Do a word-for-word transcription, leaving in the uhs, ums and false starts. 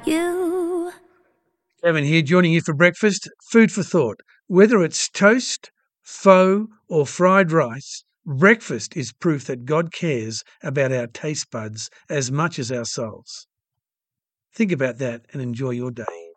You. Kevin here, joining you for breakfast. Food for thought. Whether it's toast, pho, or fried rice, breakfast is proof that God cares about our taste buds as much as our souls. Think about that and enjoy your day.